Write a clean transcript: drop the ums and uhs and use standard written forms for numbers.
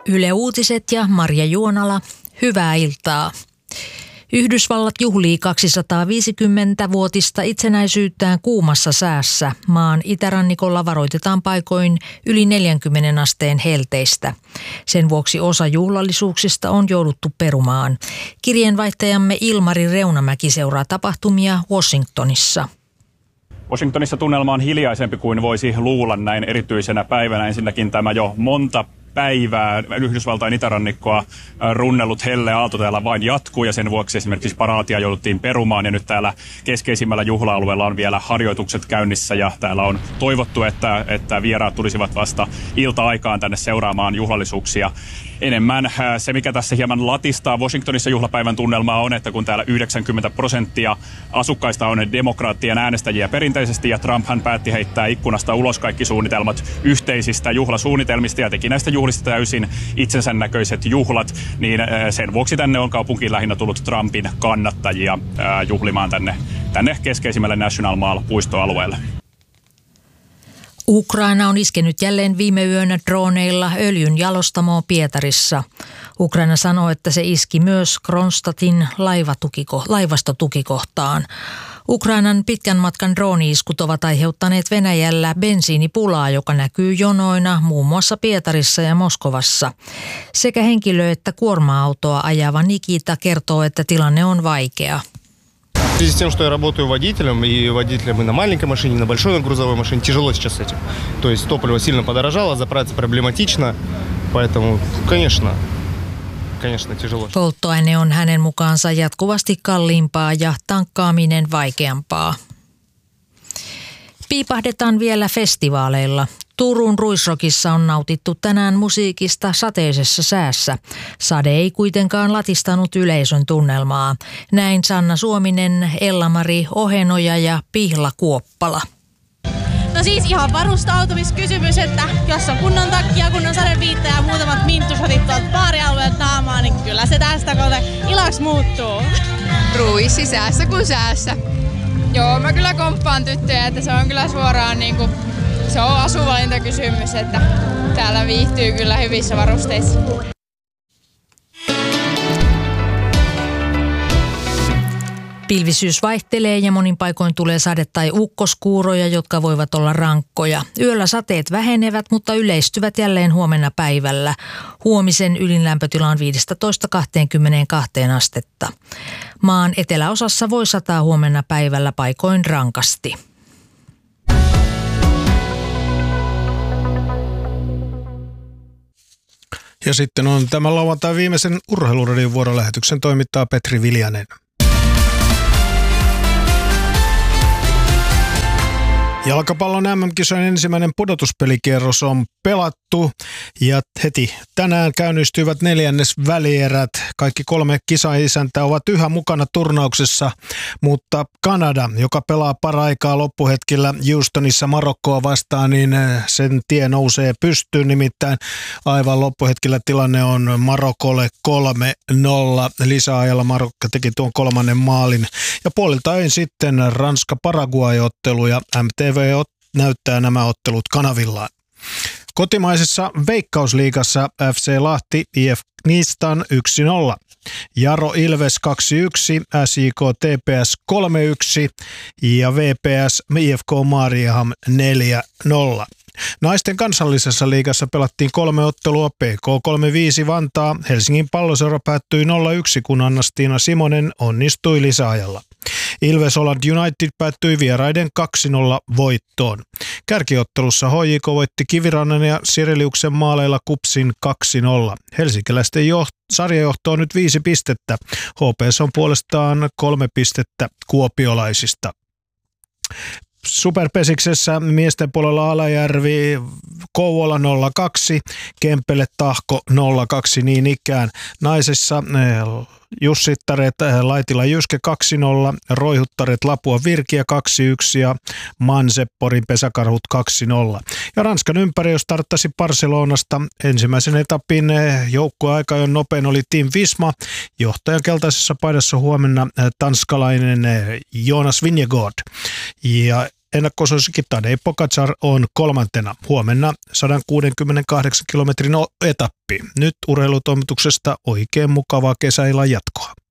Yle Uutiset ja Marja Juonala, hyvää iltaa. Yhdysvallat juhlii 250-vuotista itsenäisyyttään kuumassa säässä. Maan itärannikolla varoitetaan paikoin yli 40 asteen helteistä. Sen vuoksi osa juhlallisuuksista on jouduttu perumaan. Kirjeenvaihtajamme Ilmari Reunamäki seuraa tapahtumia Washingtonissa. Washingtonissa tunnelma on hiljaisempi kuin voisi luulla näin erityisenä päivänä. Ensinnäkin tämä jo monta päivää Yhdysvaltain itärannikkoa runnellut helle aalto täällä vain jatkuu ja sen vuoksi esimerkiksi paraatia jouduttiin perumaan ja nyt täällä keskeisimmällä juhla-alueella on vielä harjoitukset käynnissä ja täällä on toivottu, että vieraat tulisivat vasta ilta-aikaan tänne seuraamaan juhlallisuuksia enemmän. Se, mikä tässä hieman latistaa Washingtonissa juhlapäivän tunnelmaa on, että kun täällä 90% asukkaista on demokraattien äänestäjiä perinteisesti ja Trumphan päätti heittää ikkunasta ulos kaikki suunnitelmat yhteisistä juhlasuunnitelmista ja teki näistä juhlista täysin itsensä näköiset juhlat, niin sen vuoksi tänne on kaupunkiin lähinnä tullut Trumpin kannattajia juhlimaan tänne keskeisimmälle National Mall-puistoalueelle. Ukraina on iskenyt jälleen viime yönä droneilla öljyn jalostamoon Pietarissa. Ukraina sanoo, että se iski myös Kronstadtin laivastotukikohtaan. Ukrainan pitkän matkan drooni-iskut ovat aiheuttaneet Venäjällä bensiinipulaa, joka näkyy jonoina muun muassa Pietarissa ja Moskovassa. Sekä henkilö- että kuorma-autoa ajava Nikita kertoo, että tilanne on vaikea. В связи с тем, что я работаю водителем и на маленькой машине, и на большой на грузовой машине, тяжело сейчас с этим. То есть топливо сильно подорожало, заправиться проблематично, поэтому, конечно, тяжело. Polttoaine on hänen mukaansa jatkuvasti kalliimpaa ja tankkaaminen vaikeampaa. Piipahdetaan vielä festivaaleilla. Turun Ruisrockissa on nautittu tänään musiikista sateisessa säässä. Sade ei kuitenkaan latistanut yleisön tunnelmaa. Näin Sanna Suominen, Ella-Mari Ohenoja ja Pihla Kuoppala. No siis ihan varustautumiskysymys, että jos on kunnon takkia, kunnon sadeviitta ja muutamat minttusotit tuolta baarialueelta naamaa, niin kyllä se tästä kohta iloksi muuttuu. Ruissi säässä kuin säässä. Joo, mä kyllä komppaan tyttöjä, että se on kyllä suoraan niinku, se on asuvalintakysymys, että täällä viihtyy kyllä hyvissä varusteissa. Pilvisyys vaihtelee ja monin paikoin tulee sade- tai ukkoskuuroja, jotka voivat olla rankkoja. Yöllä sateet vähenevät, mutta yleistyvät jälleen huomenna päivällä. Huomisen ylinlämpötila on 15–22 astetta. Maan eteläosassa voi sataa huomenna päivällä paikoin rankasti. Ja sitten on tämän lauantain viimeisen Urheiluradion vuorolähetyksen toimittaa Petri Viljanen. Jalkapallon MM-kisojen ensimmäinen pudotuspelikierros on pelattu ja heti tänään käynnistyivät välierät. Kaikki 3 kisaisäntää ovat yhä mukana turnauksessa, mutta Kanada, joka pelaa paraikaa loppuhetkillä Houstonissa Marokkoa vastaan, niin sen tie nousee pystyyn. Nimittäin aivan loppuhetkillä tilanne on Marokolle 3-0. Lisäajalla Marokko teki tuon 3. maalin. Ja puoliltain sitten Ranska-Paraguay-ottelu ja MTV näyttää nämä ottelut kanavillaan. Kotimaisessa Veikkausliigassa FC Lahti IF Knistan 1-0. Jaro Ilves 2-1, SJK TPS 3-1 ja VPS IFK Maariaham 4-0. Naisten kansallisessa liigassa pelattiin 3 ottelua. PK 3-5 Vantaa. Helsingin Palloseura päättyi 0-1, kun Anna-Stiina Simonen onnistui lisäajalla. Ilves Holland United päättyi vieraiden 2-0 voittoon. Kärkiottelussa HJK voitti Kivirannan ja Sireliuksen maaleilla KuPSin 2-0. Helsinkiläisten sarjajohto on nyt 5 pistettä. HPS on puolestaan 3 pistettä kuopiolaisista. Superpesiksessä miesten puolella Alajärvi Kouvola 0-2, Kempele Tahko 0-2 niin ikään. Naisessa Jussittaret Laitila Jyske 2-0, Roihuttaret Lapua Virkiä 2-1 ja Mansepporin Pesäkarhut 2-0. Ja Ranskan ympäri starttasi Barcelonasta. Ensimmäisen etapin joukkueaika jo nopein oli Team Visma. Johtajan keltaisessa paidassa huomenna tanskalainen Jonas Vingegaard. Ja ennakkosuosikki Tadej Pogačar on 3. Huomenna 168 kilometrin etappi. Nyt urheilutoimituksesta oikein mukavaa kesäillan jatkoa.